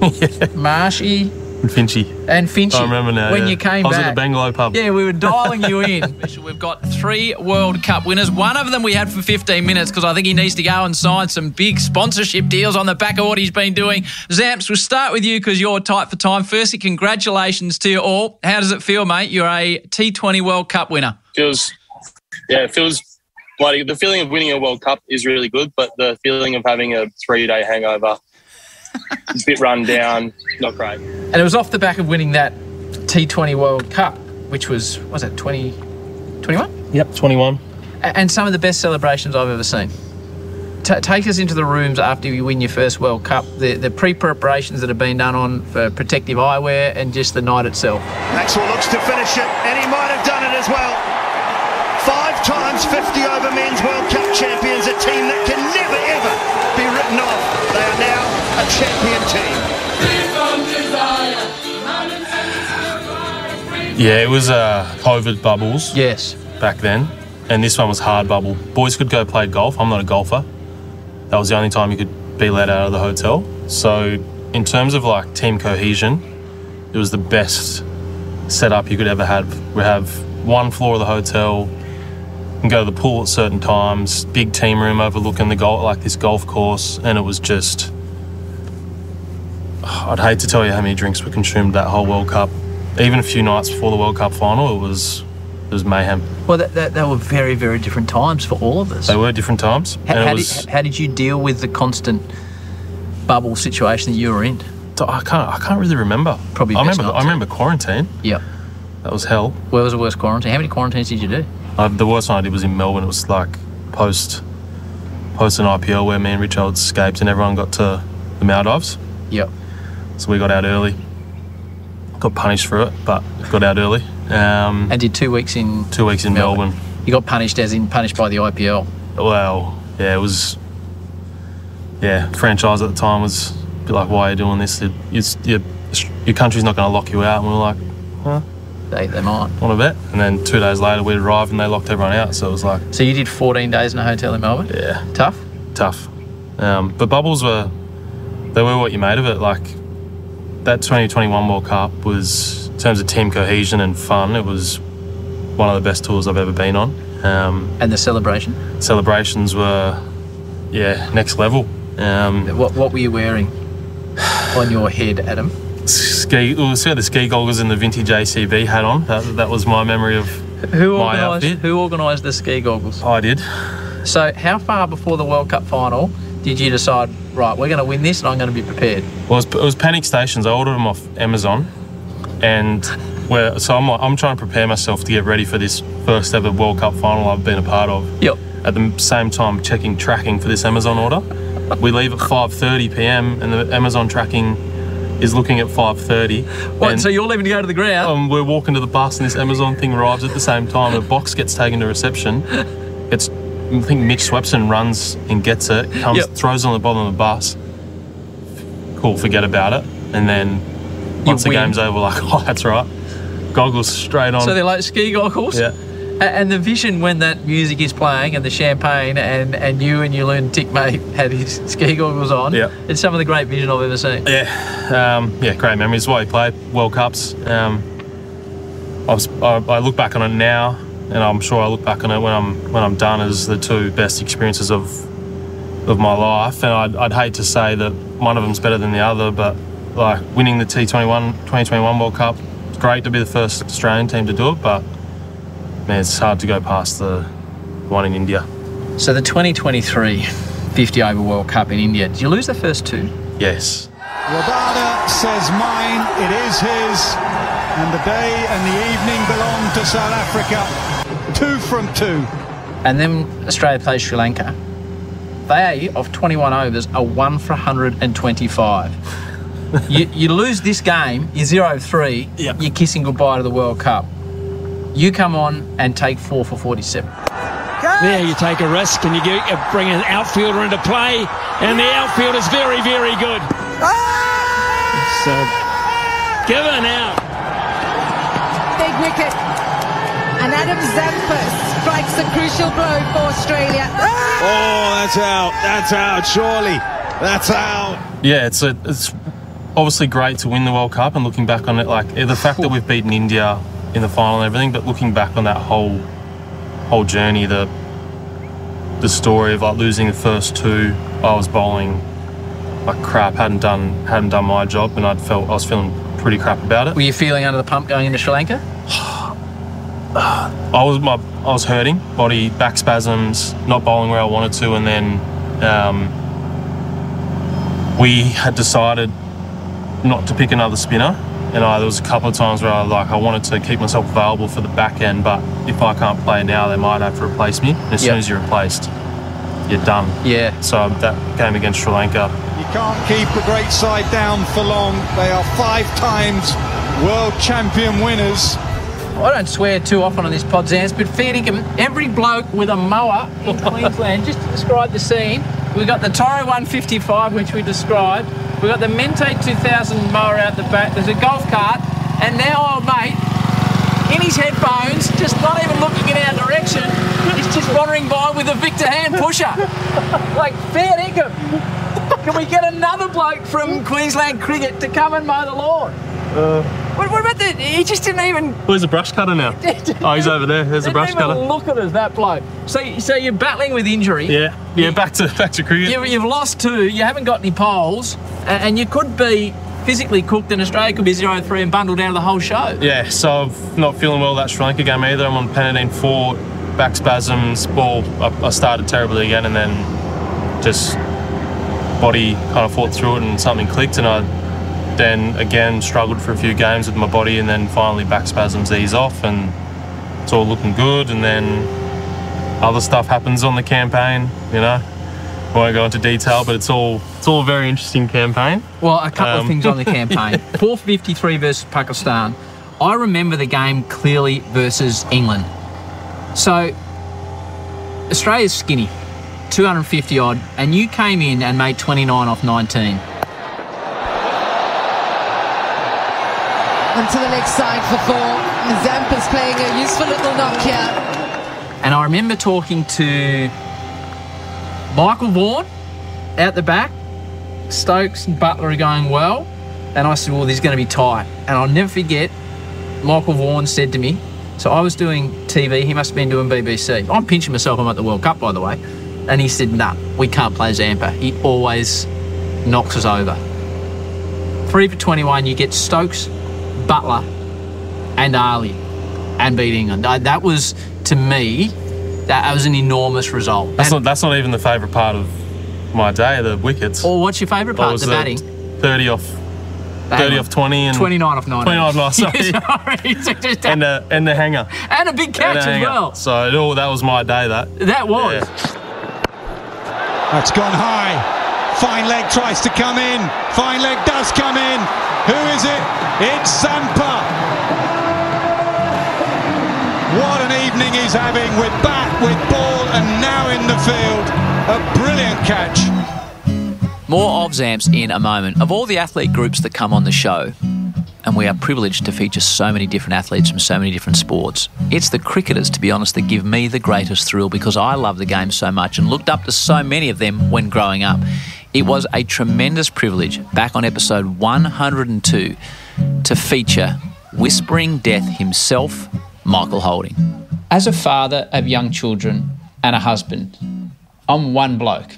Marshy And Finchy. and Finchy. I remember now. When yeah. you came I was back. at the Bangalow pub. Yeah, we were dialing you in. We've got three World Cup winners. One of them we had for fifteen minutes because I think he needs to go and sign some big sponsorship deals on the back of what he's been doing. Zamps, we'll start with you because you're tight for time. Firstly, congratulations to you all. How does it feel, mate? You're a T twenty World Cup winner. Feels, yeah, it feels bloody. The feeling of winning a World Cup is really good, but the feeling of having a three-day hangover, a bit run down, not great. And it was off the back of winning that T twenty World Cup, which was, was it twenty twenty-one? Yep, twenty-one. And some of the best celebrations I've ever seen. T- take us into the rooms after you win your first World Cup, the, the pre-preparations that have been done on for protective eyewear and just the night itself. Maxwell looks to finish it, and he might have done it as well. Five times fifty over men's World Cup champions, a team that can never ever be written off. They are now a champion team. Yeah, it was uh, COVID bubbles. Yes. Back then. And this one was hard bubble. Boys could go play golf. I'm not a golfer. That was the only time you could be let out of the hotel. So in terms of like team cohesion, it was the best setup you could ever have. We have one floor of the hotel, and go to the pool at certain times, big team room overlooking the golf, like this golf course, and it was just, I'd hate to tell you how many drinks were consumed that whole World Cup. Even a few nights before the World Cup final, it was it was mayhem. Well, that, that, that were very, very different times for all of us. They were different times. How, and it how, was, did, how did you deal with the constant bubble situation that you were in? I can't I can't really remember. Probably I best remember not I to. remember quarantine. Yeah. That was hell. Where was the worst quarantine? How many quarantines did you do? Uh, the worst one I did was in Melbourne. It was like post post an I P L where me and Richard escaped and everyone got to the Maldives. Yep. So we got out early. Got punished for it, but got out early. Um, and did two weeks in two weeks in Melbourne. Melbourne. You got punished as in punished by the I P L. Well, yeah, it was. Yeah, franchise at the time was a bit like, why are you doing this? It, it's, your, your country's not going to lock you out. And we were like, huh? They, they might. Want to bet? And then two days later we'd arrived and they locked everyone out. So it was like. So you did fourteen days in a hotel in Melbourne? Yeah. Tough? Tough. Um, but bubbles were, they were what you made of it. Like, that twenty twenty-one World Cup was, in terms of team cohesion and fun, it was one of the best tours I've ever been on. Um, and the celebration? Celebrations were, yeah, next level. Um, what what were you wearing on your head, Adam? Ski, well, see the ski goggles and the vintage A C B hat on. That, that was my memory of Who my organised outfit. Who organised the ski goggles? I did. So how far before the World Cup final did you decide, right, we're going to win this and I'm going to be prepared? Well, it was, it was Panic Stations. I ordered them off Amazon, and where so I'm like, I'm trying to prepare myself to get ready for this first ever World Cup final I've been a part of. Yep. At the same time, checking tracking for this Amazon order. We leave at five thirty p m and the Amazon tracking is looking at five thirty. What, so you're leaving to go to the ground? Um, we're walking to the bus and this Amazon thing arrives at the same time. A box gets taken to reception. It's, I think Mitch Swepson runs and gets it, comes, Yep. throws it on the bottom of the bus. Cool, forget about it. And then once the win. game's over, we're like, oh, that's right. Goggles straight on. So they're like ski goggles? Yeah. And the vision when that music is playing and the champagne and, and you and your lunatic mate had his ski goggles on, yeah. it's some of the great vision I've ever seen. Yeah, um, yeah, great memories. Why he played World Cups. Um, I, was, I, I look back on it now, and I'm sure I look back on it when I'm when I'm done as the two best experiences of of my life. And I'd, I'd hate to say that one of them's better than the other, but like winning the T twenty-one twenty twenty-one World Cup, it's great to be the first Australian team to do it, but man, it's hard to go past the one in India. So the twenty twenty-three fifty over World Cup in India, did you lose the first two? Yes. Rabada says mine, it is his, and the day and the evening belong to South Africa. Two from two. And then Australia plays Sri Lanka. They, of twenty-one overs, are one for one hundred twenty-five. you, you lose this game, you're zero three, yep. You're kissing goodbye to the World Cup. You come on and take four for forty-seven. There you take a risk and you get, you bring an outfielder into play, and the outfielder's very, very good. So, given out. Big wicket. And Adam Zampa strikes a crucial blow for Australia. Oh, that's out. That's out, surely. That's out. Yeah, it's a, it's obviously great to win the World Cup, and looking back on it, like the fact that we've beaten India in the final and everything, but looking back on that whole whole journey, the the story of like losing the first two, I was bowling like crap, hadn't done hadn't done my job, and I'd felt I was feeling pretty crap about it. Were you feeling under the pump going into Sri Lanka? I was my I was hurting, body, back spasms, not bowling where I wanted to, and then um, we had decided not to pick another spinner. And I, there was a couple of times where I like I wanted to keep myself available for the back end, but if I can't play now, they might have to replace me. And as yep. soon as you're replaced, you're done. Yeah. So that game against Sri Lanka. You can't keep a great side down for long. They are five times world champion winners. I don't swear too often on this pod, Zans, but fair dinkum, every bloke with a mower in Queensland, just to describe the scene, we've got the Toro one fifty-five, which we described. We've got the Mente two thousand mower out the back. There's a golf cart. And now old mate, in his headphones, just not even looking in our direction, he's just wandering by with a Victor hand pusher. Like, fair dinkum. Can we get another bloke from Queensland cricket to come and mow the lawn? Uh, what, what about the... He just didn't even... Well, there's a brush cutter now. Oh, he's over there. There's a brush cutter. cutter. Look at us, that bloke. So, so you're battling with injury. Yeah, yeah. Back to back to cricket. You, you've lost two. You haven't got any poles, and, and you could be physically cooked, and Australia could be zero three and bundled down to the whole show. Yeah. So I'm not feeling well that Sri Lanka game either. I'm on Panadine four, back spasms. Ball. I, I started terribly again, and then just body kind of fought through it, and something clicked, and I. Then again struggled for a few games with my body, and then finally back spasms ease off and it's all looking good. And then other stuff happens on the campaign, you know. I won't go into detail, but it's all it's all a very interesting campaign. Well, a couple um, of things on the campaign. four fifty-three versus Pakistan. I remember the game clearly versus England. So Australia's skinny, two hundred fifty odd, and you came in and made twenty-nine off nineteen. Onto the leg side for four. Zampa's playing a useful little knock here. And I remember talking to Michael Vaughan out the back. Stokes and Butler are going well. And I said, well, this is going to be tight. And I'll never forget, Michael Vaughan said to me, so I was doing T V, he must have been doing B B C. I'm pinching myself, I'm at the World Cup, by the way. And he said, nah, we can't play Zampa. He always knocks us over. Three for twenty-one, you get Stokes, Butler and Ali and beat England. That was, to me, that was an enormous result. That's and not that's not even the favourite part of my day, the wickets. Or what's your favourite part, the batting? thirty off thirty off twenty and twenty-nine off nineteen. twenty-nine off nineteen. Yeah, sorry. Just and, the, and the hanger. And a big catch as well. So it all, that was my day, that. That was. Yeah. That's gone high. Fine leg tries to come in. Fine leg does come in. Who is it? It's Zampa. What an evening he's having with bat, with ball, and now in the field. A brilliant catch. More of Zamps in a moment. Of all the athlete groups that come on the show, and we are privileged to feature so many different athletes from so many different sports. It's the cricketers, to be honest, that give me the greatest thrill because I love the game so much and looked up to so many of them when growing up. It was a tremendous privilege back on episode one hundred two to feature Whispering Death himself, Michael Holding. As a father of young children and a husband, I'm one bloke.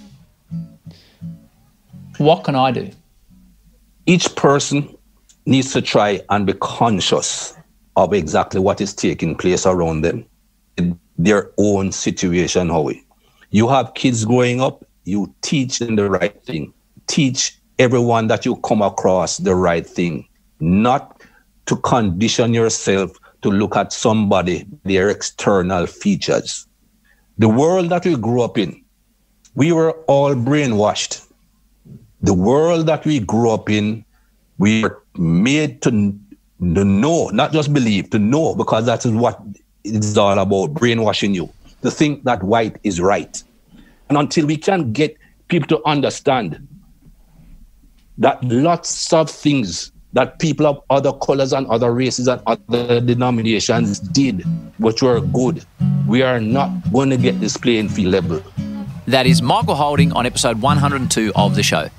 What can I do? Each person needs to try and be conscious of exactly what is taking place around them in their own situation, Howie. You have kids growing up, you teach them the right thing. Teach everyone that you come across the right thing, not to condition yourself to look at somebody, their external features. The world that we grew up in, we were all brainwashed. The world that we grew up in, we were made to, to know, not just believe, to know, because that is what it's all about, brainwashing you, to think that white is right. And until we can get people to understand that lots of things that people of other colors and other races and other denominations did, which were good, we are not going to get this playing field level. That is Michael Holding on episode one hundred two of the show.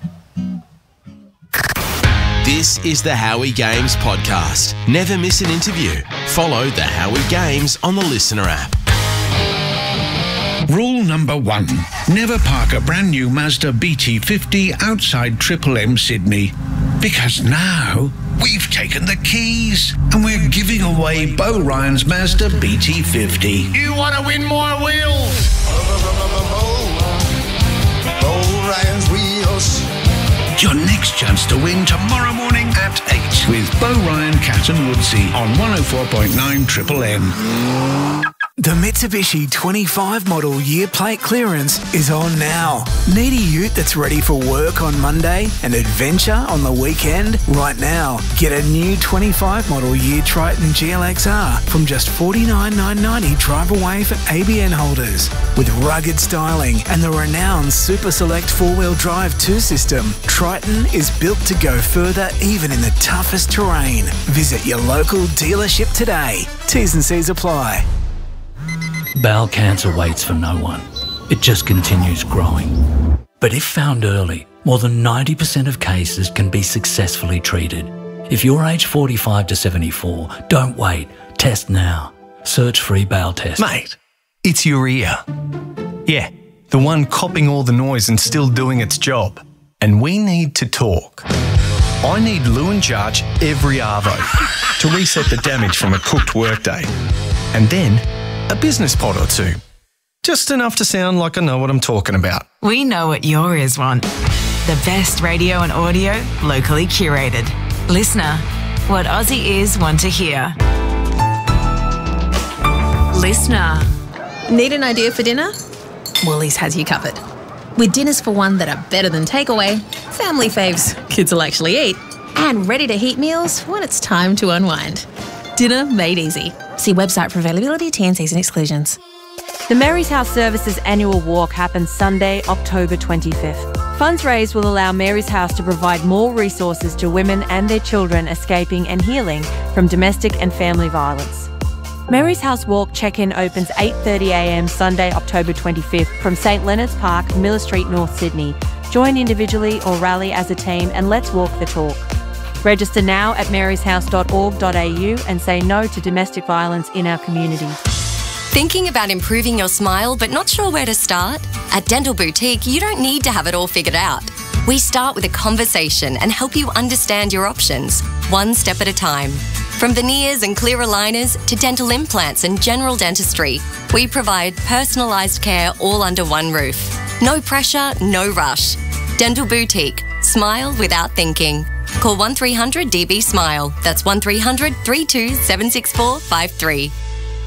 This is the Howie Games podcast. Never miss an interview. Follow the Howie Games on the Listener app. Rule number one. Never park a brand new Mazda B T fifty outside Triple M Sydney. Because now we've taken the keys and we're giving away Bo Ryan's Mazda B T fifty. You want to win more wheels? Bo Ryan's wheels. Your next chance to win tomorrow morning at eight with Bo Ryan, Cat and Woodsy on one oh four point nine Triple M. The Mitsubishi twenty-five model year plate clearance is on now. Need a ute that's ready for work on Monday and adventure on the weekend? Right now, get a new twenty-five model year Triton G L X R from just forty-nine thousand nine hundred ninety dollars drive away for A B N holders. With rugged styling and the renowned Super Select four-wheel drive two system, Triton is built to go further even in the toughest terrain. Visit your local dealership today. T's and C's apply. Bowel cancer waits for no one. It just continues growing. But if found early, more than ninety percent of cases can be successfully treated. If you're age forty-five to seventy-four, don't wait. Test now. Search free bowel test. Mate, it's your ear. Yeah, the one copping all the noise and still doing its job. And we need to talk. I need Lewin Jarch every arvo to reset the damage from a cooked workday. And then a business pod or two. Just enough to sound like I know what I'm talking about. We know what your ears want. The best radio and audio, locally curated. Listener, what Aussie ears want to hear. Listener. Need an idea for dinner? Woolies has you covered. With dinners for one that are better than takeaway, family faves kids will actually eat, and ready-to-heat meals when it's time to unwind. Dinner made easy. See website for availability, T N Cs and exclusions. The Mary's House Services annual walk happens Sunday, October twenty-fifth. Funds raised will allow Mary's House to provide more resources to women and their children escaping and healing from domestic and family violence. Mary's House Walk check-in opens eight thirty a m Sunday, October twenty-fifth from St Leonard's Park, Miller Street, North Sydney. Join individually or rally as a team and let's walk the talk. Register now at marys house dot org dot a u and say no to domestic violence in our community. Thinking about improving your smile but not sure where to start? At Dental Boutique, you don't need to have it all figured out. We start with a conversation and help you understand your options, one step at a time. From veneers and clear aligners to dental implants and general dentistry, we provide personalised care all under one roof. No pressure, no rush. Dental Boutique. Smile without thinking. Call one three hundred D B SMILE. That's one three hundred, three two seven six four five three.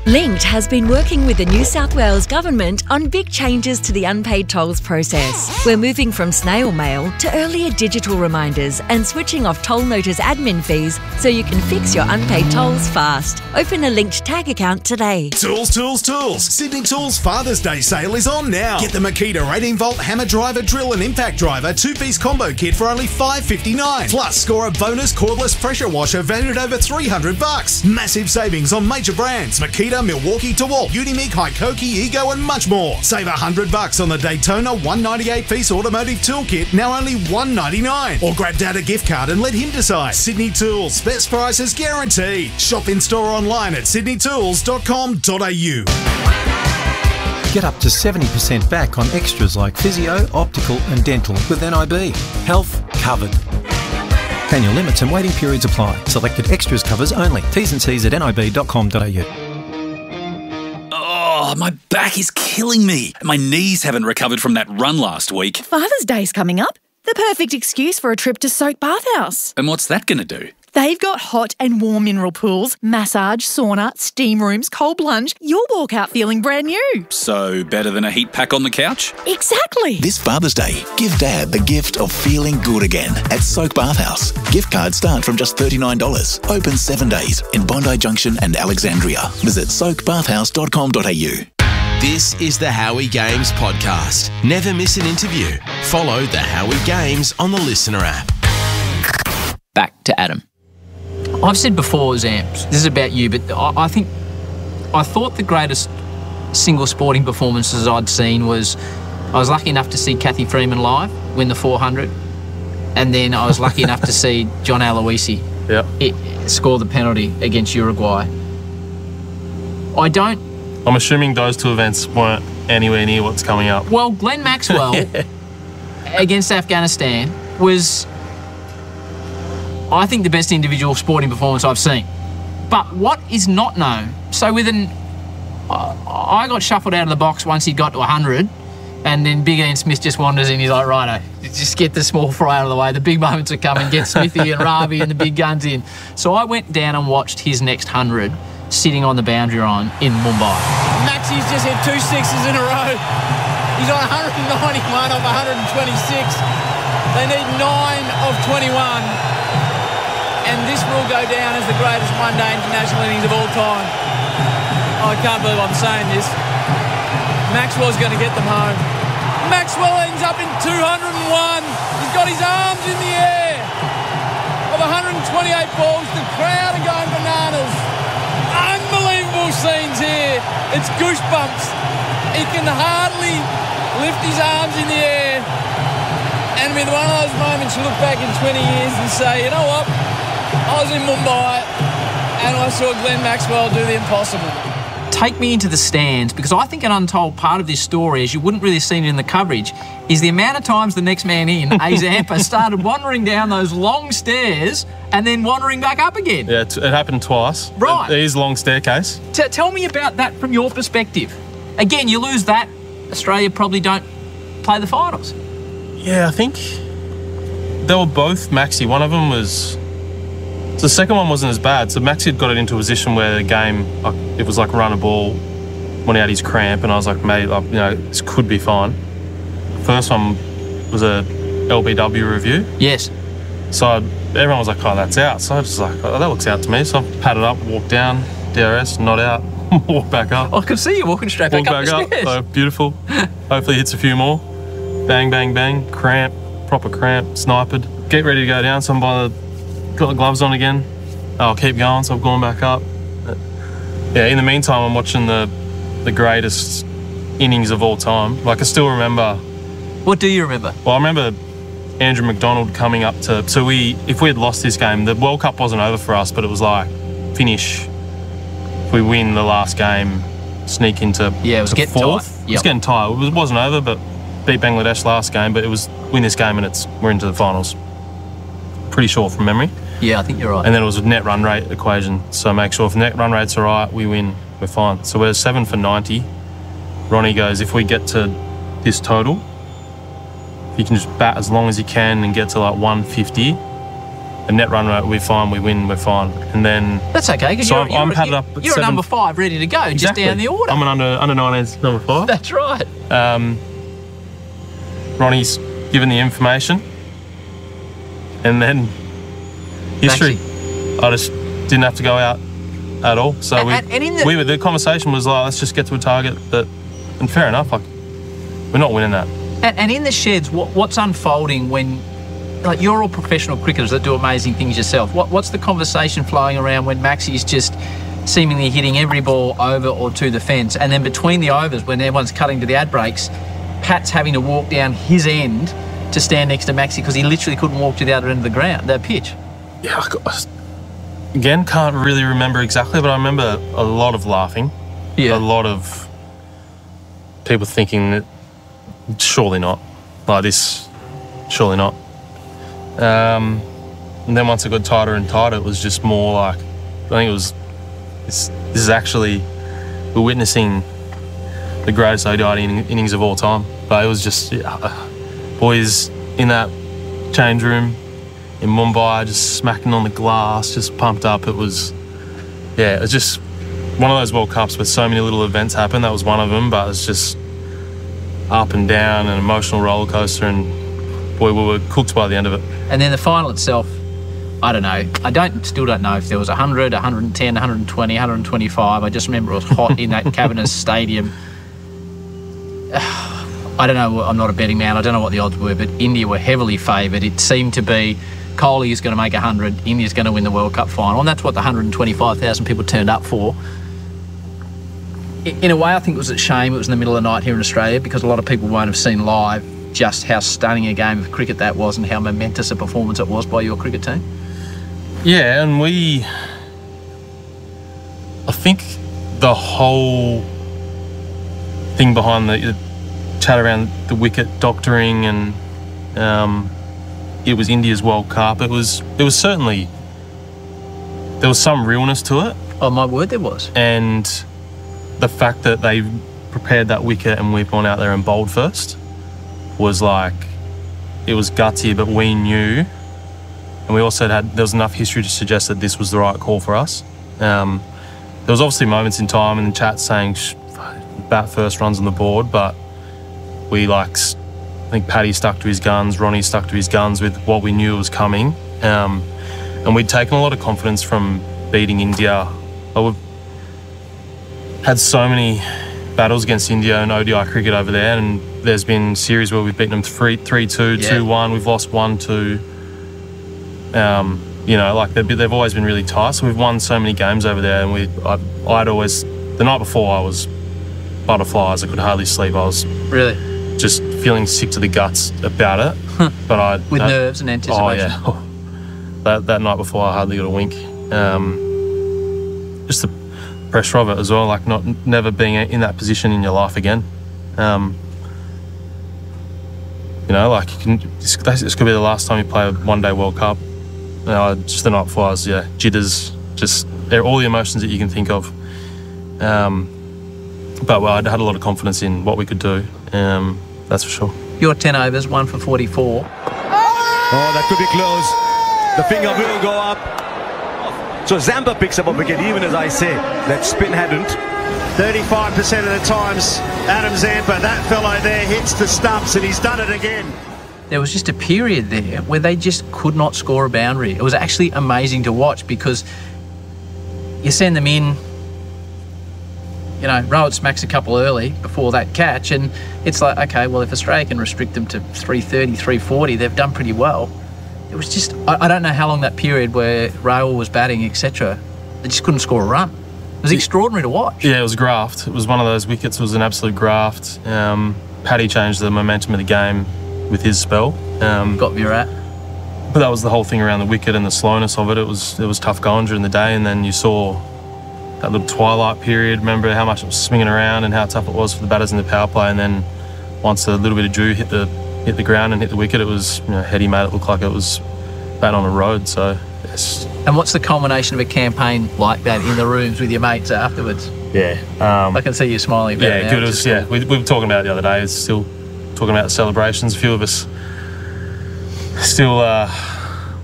Linked has been working with the New South Wales Government on big changes to the unpaid tolls process. We're moving from snail mail to earlier digital reminders and switching off toll notice admin fees so you can fix your unpaid tolls fast. Open a Linked Tag account today. Tools, tools, tools. Sydney Tools Father's Day sale is on now. Get the Makita eighteen volt hammer driver, drill and impact driver two-piece combo kit for only five fifty-nine. Plus, score a bonus cordless pressure washer valued over three hundred bucks. Massive savings on major brands. Makita, Milwaukee, DeWalt, Unimeek, Hikoki, Ego and much more. Save one hundred bucks on the Daytona one ninety-eight piece automotive toolkit, now only one ninety-nine. Or grab Dad a gift card and let him decide. Sydney Tools, best prices guaranteed. Shop in store online at sydney tools dot com dot a u. Get up to seventy percent back on extras like physio, optical and dental with N I B. Health covered. Annual limits and waiting periods apply. Selected extras covers only. T's and C's at n i b dot com dot a u. Oh, my back is killing me. My knees haven't recovered from that run last week. Father's Day's coming up. The perfect excuse for a trip to Soak Bathhouse. And what's that going to do? They've got hot and warm mineral pools, massage, sauna, steam rooms, cold plunge. You'll walk out feeling brand new. So, better than a heat pack on the couch? Exactly. This Father's Day, give Dad the gift of feeling good again at Soak Bathhouse. Gift cards start from just thirty-nine dollars. Open seven days in Bondi Junction and Alexandria. Visit soak bathhouse dot com dot a u. This is the Howie Games podcast. Never miss an interview. Follow the Howie Games on the Listener app. Back to Adam. I've said before, Zamps, this is about you, but I, I think, I thought the greatest single sporting performances I'd seen was, I was lucky enough to see Kathy Freeman live win the four hundred, and then I was lucky enough to see John Aloisi yep. it, score the penalty against Uruguay. I don't... I'm assuming those two events weren't anywhere near what's coming up. Well, Glenn Maxwell against Afghanistan was... I think the best individual sporting performance I've seen. But what is not known, so with an, uh, I got shuffled out of the box once he got to one hundred, and then Big Ian Smith just wanders in, he's like, righto, just get the small fry out of the way, the big moments are coming, get Smithy and Ravi and the big guns in. So I went down and watched his next one hundred sitting on the boundary line in Mumbai. Maxi's just hit two sixes in a row. He's on one ninety-one of one twenty-six. They need nine of twenty-one. And this will go down as the greatest one-day international innings of all time. Oh, I can't believe I'm saying this. Maxwell's going to get them home. Maxwell ends up in two hundred one. He's got his arms in the air. Of one twenty-eight balls, the crowd are going bananas. Unbelievable scenes here. It's goosebumps. He can hardly lift his arms in the air. And with one of those moments you look back in twenty years and say, you know what? I was in Mumbai and I saw Glenn Maxwell do the impossible. Take me into the stands, because I think an untold part of this story, as you wouldn't really see it in the coverage, is the amount of times the next man in, A Zampa, started wandering down those long stairs and then wandering back up again. Yeah, it happened twice. Right. It is a long staircase. T- tell me about that from your perspective. Again, you lose that, Australia probably don't play the finals. Yeah, I think they were both Maxi. One of them was... So the second one wasn't as bad. So Maxi had got it into a position where the game, it was like run a ball when he had his cramp, and I was like, mate, like, you know, this could be fine. First one was a L B W review. Yes. So I, everyone was like, oh, that's out. So I was like, oh, that looks out to me. So I padded up, walked down, D R S, not out, walked back up. I could see you walking straight back walked up back the stairs. Up, so beautiful. Hopefully hits a few more. Bang, bang, bang, cramp, proper cramp, sniped. Get ready to go down. So I'm by the got the gloves on again. I'll keep going, so I've gone back up. Yeah, in the meantime, I'm watching the the greatest innings of all time. Like, I still remember... What do you remember? Well, I remember Andrew McDonald coming up to... So we, if we had lost this game, the World Cup wasn't over for us, but it was like, finish. If we win the last game, sneak into yeah, it was getting fourth. tight. Yep. It was getting tight. It wasn't over, but beat Bangladesh last game, but it was win this game and it's we're into the finals. Pretty sure from memory. Yeah, I think you're right. And then it was a net run rate equation. So make sure if the net run rate's all right, we win, we're fine. So we're seven for ninety. Ronnie goes, if we get to this total, if you can just bat as long as you can and get to like one fifty, a net run rate, we're fine, we win, we're fine. And then... That's okay, because so you're, I'm, you're, I'm padded you're, up at you're seven. a number five ready to go, Exactly. just down the order. I'm an under, under nineteens number five. That's right. Um, Ronnie's given the information. And then history. I just didn't have to go out at all. So And- we, and- and in the- we were, the conversation was like, let's just get to a target that, and fair enough, like, we're not winning that. And, and in the sheds, what, what's unfolding when, like, you're all professional cricketers that do amazing things yourself. What, what's the conversation flowing around when Maxie's just seemingly hitting every ball over or to the fence, and then between the overs, when everyone's cutting to the ad breaks, Pat's having to walk down his end to stand next to Maxie because he literally couldn't walk to the other end of the ground, the pitch. Yeah, I got, again, can't really remember exactly, but I remember a lot of laughing. Yeah. A lot of people thinking that surely not. Like this, surely not. Um, and then once it got tighter and tighter, it was just more like, I think it was, this, this is actually, we're witnessing the greatest O D I in, innings of all time. But it was just, uh, boys in that change room in Mumbai, just smacking on the glass, just pumped up. It was, yeah, it was just one of those World Cups where so many little events happen. That was one of them, but it's just up and down, an emotional roller coaster, and boy, we were cooked by the end of it. And then the final itself, I don't know. I don't, still don't know if there was one hundred, one hundred ten, one hundred twenty, one hundred twenty-five. I just remember it was hot in that Cabannas Stadium. I don't know, I'm not a betting man, I don't know what the odds were, but India were heavily favoured. It seemed to be Kohli is going to make one hundred, India's going to win the World Cup final, and that's what the one hundred twenty-five thousand people turned up for. In a way, I think it was a shame it was in the middle of the night here in Australia, because a lot of people won't have seen live just how stunning a game of cricket that was and how momentous a performance it was by your cricket team. Yeah, and we, I think the whole thing behind the, the chat around the wicket doctoring and um, it was India's World Cup, it was, it was certainly, there was some realness to it. Oh, my word, there was. And the fact that they prepared that wicket and we've gone out there and bowled first was like, it was gutsy, but we knew, and we also had, there was enough history to suggest that this was the right call for us. Um, there was obviously moments in time in the chat saying bat first, runs on the board, but we like, I think Paddy stuck to his guns, Ronnie stuck to his guns with what we knew was coming. Um, and we'd taken a lot of confidence from beating India. But we've had so many battles against India and O D I cricket over there, and there's been series where we've beaten them three, three, two, Yeah. two, one. We've lost one, two. Um, you know, like they've, they've always been really tight. So we've won so many games over there, and we, I, I'd always, the night before I was butterflies. I could hardly sleep. I was really just feeling sick to the guts about it. But I with that, nerves and anticipation. Oh yeah, that that night before I hardly got a wink. Um, just the pressure of it as well, like not never being in that position in your life again. Um, you know, like you can, this, this could be the last time you play a one-day World Cup. You know, just the night before I was, yeah, jitters, just all the emotions that you can think of. Um, but well, I had a lot of confidence in what we could do, um, that's for sure. Your ten overs, one for forty-four. Oh, that could be close. The finger will go up. So Zampa picks up a wicket, even as I say, that spin hadn't. thirty-five percent of the times, Adam Zampa, that fellow there, hits the stumps, and he's done it again. There was just a period there where they just could not score a boundary. It was actually amazing to watch because you send them in, you know, Rowan smacks a couple early before that catch, and it's like, okay, well, if Australia can restrict them to three thirty, three forty, they've done pretty well. It was just, I, I don't know how long that period where Rahul was batting, et cetera, they just couldn't score a run. It was extraordinary to watch. Yeah, it was graft. It was one of those wickets. It was an absolute graft. Um, Paddy changed the momentum of the game with his spell. Um, Got Virat. But that was the whole thing around the wicket and the slowness of it. It was it was tough going during the day, and then you saw that little twilight period. Remember how much it was swinging around and how tough it was for the batters in the power play. And then once a little bit of dew hit the hit the ground and hit the wicket, it was, you know, Heady made it look like it was batting on a road. So yes. And what's the culmination of a campaign like that in the rooms with your mates afterwards? Yeah, um, I can see you smiling about it yeah, now. good. It was, yeah, we, we were talking about it the other day. It's still talking about the celebrations. A few of us still uh,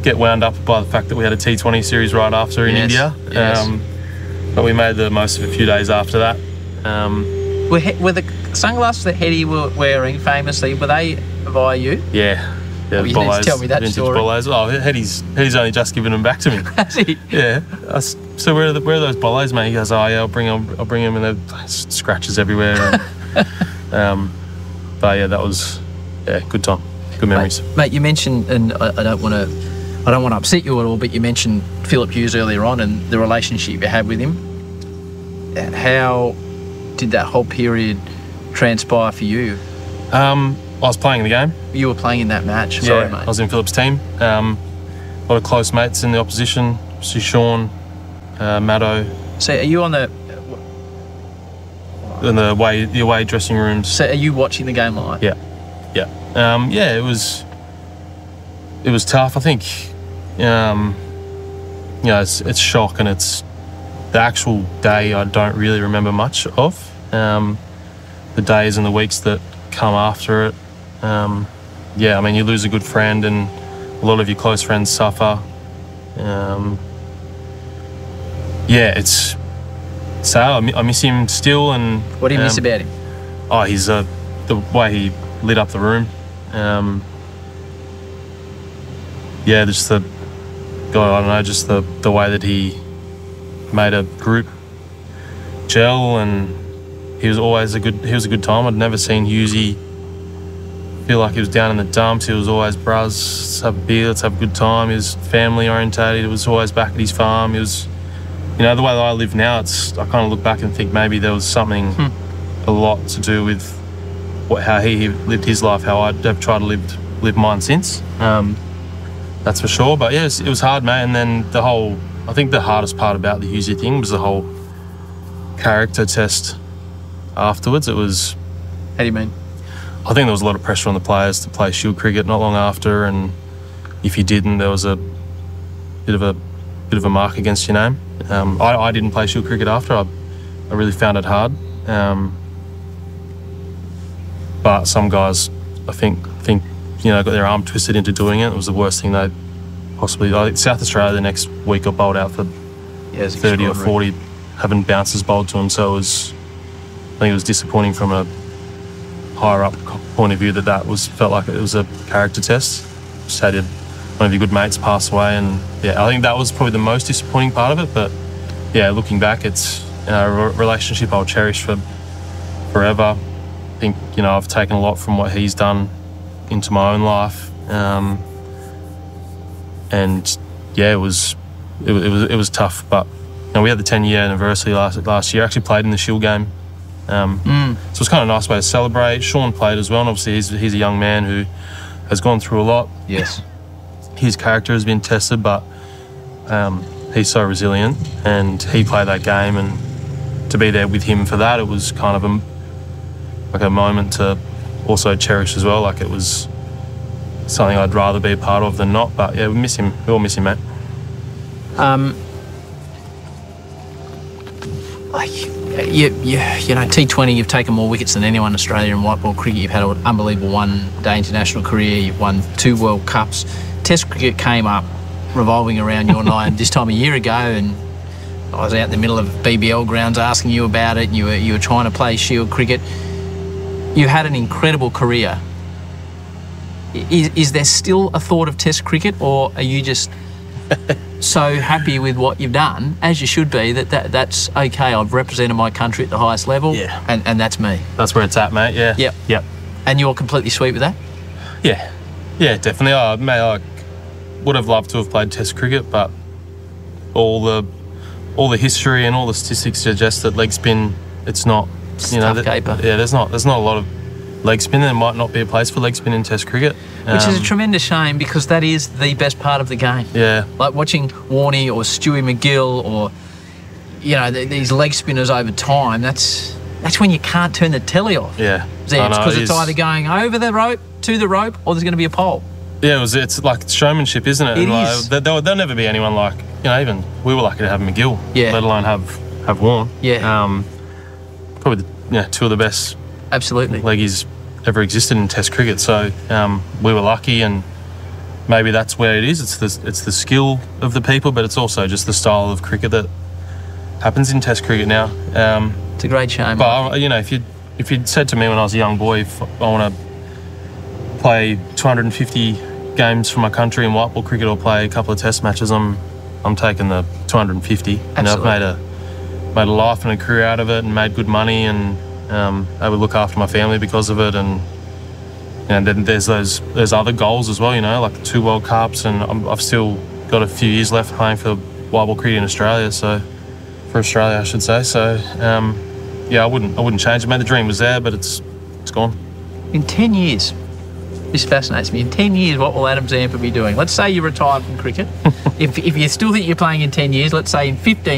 get wound up by the fact that we had a T twenty series right after in Yes, India. yes. Um, but we made the most of a few days after that. Um, Were, he, were the sunglasses that Hetty were wearing famously, were they via you? yeah. Yeah, Oh, you need to tell me that vintage story. Bollos. Oh, Hetty's, Hetty's only just given them back to me. Has he? Yeah. I s- so where are, the, where are those Bollos, mate? He goes, oh, yeah, I'll bring them, I'll bring them, and there's scratches everywhere. And, um, but yeah, that was, yeah, good time. Good memories. Mate, mate, you mentioned, and I, I don't want to, I don't want to upset you at all, but you mentioned Philip Hughes earlier on and the relationship you had with him. How did that whole period transpire for you? Um, I was playing the game. You were playing in that match. Yeah, Sorry, mate. I was in Philip's team. Um, a lot of close mates in the opposition. See Sean, uh, Maddo. So, are you on the? In the away, the away dressing rooms. So, are you watching the game live? Yeah, yeah, um, yeah. It was, it was tough. I think, um, you know, it's, it's shock, and it's the actual day I don't really remember much of. Um, the days and the weeks that come after it. Um, yeah, I mean, you lose a good friend, and a lot of your close friends suffer. Um, yeah, it's sad. I, mi- I miss him still. And What do you miss um, about him? Oh, he's uh, the way he lit up the room. Um, yeah, just the God, I don't know, just the the way that he made a group gel, and he was always a good. He was a good time. I'd never seen Hughesy feel like he was down in the dumps. He was always, "Bruz, let's have a beer, let's have a good time." He was family orientated. He was always back at his farm. He was, you know, the way that I live now. It's I kind of look back and think maybe there was something a lot to do with what how he, he lived his life, how I'd have tried to live live mine since. Um, that's for sure. But yeah, it was, it was hard, mate. And then the whole, I think the hardest part about the Hughesy thing was the whole character test afterwards. It was. How do you mean? I think there was a lot of pressure on the players to play Shield cricket not long after, and if you didn't, there was a bit of a bit of a mark against your name. Um, I, I didn't play Shield cricket after. I, I really found it hard. Um, but some guys, I think, think you know, got their arm twisted into doing it. It was the worst thing they possibly. I think South Australia the next week got bowled out for yeah, it's thirty or forty, having bouncers bowled to them. So it was, I think it was disappointing from a higher up point of view that that was felt like it was a character test. Just had one of your good mates pass away, and yeah, I think that was probably the most disappointing part of it. But yeah, looking back, it's you know, a relationship I'll cherish for forever. I think you know I've taken a lot from what he's done into my own life, um, and yeah, it was it, was- it was it was tough. But you know, we had the ten year anniversary last last year. I actually played in the Shield game. Um, Mm. So it's kind of a nice way to celebrate. Sean played as well, and obviously he's, he's a young man who has gone through a lot. Yes. His character has been tested, but um, he's so resilient, and he played that game, and to be there with him for that, it was kind of a, like a moment to also cherish as well. Like it was something I'd rather be a part of than not. But yeah, we miss him. We all miss him, mate. Um, like, you, you, you know, T twenty, you've taken more wickets than anyone in Australia in white ball cricket. You've had an unbelievable one-day international career. You've won two World Cups. Test cricket came up revolving around your name this time a year ago, and I was out in the middle of B B L grounds asking you about it. And you were you were trying to play Shield cricket. You had an incredible career. Is, is there still a thought of Test cricket, or are you just so happy with what you've done, as you should be, that, that that's okay, I've represented my country at the highest level, Yeah. and, and that's me? That's where it's at, mate. Yeah. Yep. Yep. And you're completely sweet with that? Yeah, yeah, definitely. I, mate, I would have loved to have played Test cricket, but all the all the history and all the statistics suggest that leg spin, it's not. It's you know, tough that- caper. yeah, there's not there's not a lot of leg spin. There might not be a place for leg spin in Test cricket, Which is a Um, tremendous shame, because that is the best part of the game. yeah. Like watching Warney or Stewie McGill or, you know, th- these leg spinners over time, that's that's when you can't turn the telly off. Yeah, There, I it's know, because it it's is. either going over the rope, to the rope, or there's going to be a pole. Yeah, it was. It's like showmanship, isn't it? It And like, is. there, there'll, there'll never be anyone like you know. Even we were lucky to have McGill, Yeah. let alone have have Warren. Yeah. Um, probably the, yeah, two of the best Absolutely. leggies ever existed in Test cricket. So um, we were lucky, and maybe that's where it is. It's the it's the skill of the people, but it's also just the style of cricket that happens in Test cricket now. Um, it's a great shame. But you know, if you if you'd said to me when I was a young boy, if I want to play two hundred fifty games for my country in white ball cricket or play a couple of Test matches, I'm I'm taking the two hundred fifty. And I've made a made a life and a career out of it, and made good money, and um, able to look after my family because of it. And and then there's those there's other goals as well, you know, like the two World Cups, and I'm, I've still got a few years left playing for white ball cricket in Australia. So for Australia, I should say. So um, yeah, I wouldn't I wouldn't change it. Man, the dream was there, but it's it's gone. In ten years. This fascinates me. In ten years, what will Adam Zampa be doing? Let's say you retire from cricket. if, if you still think you're playing in ten years, let's say in fifteen